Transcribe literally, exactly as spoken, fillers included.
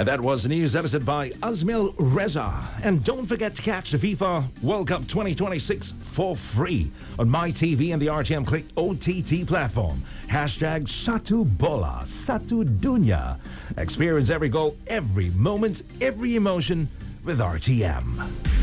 And that was the news edited by Azmil Reza. And don't forget to catch the FIFA World Cup twenty twenty-six for free on MyTV and the R T M Click O T T platform. Hashtag Satu Bola, Satu Dunya. Experience every goal, every moment, every emotion with R T M.